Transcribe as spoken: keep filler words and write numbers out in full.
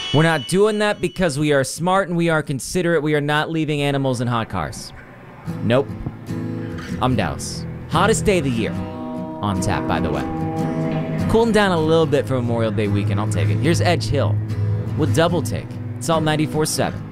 We're not doing that because we are smart and we are considerate. We are not leaving animals in hot cars. Nope. Umdaus. Hottest day of the year. On tap, by the way. Cooling down a little bit for Memorial Day weekend. I'll take it. Here's Edge Hill with Double Take. Salt ninety-four point seven.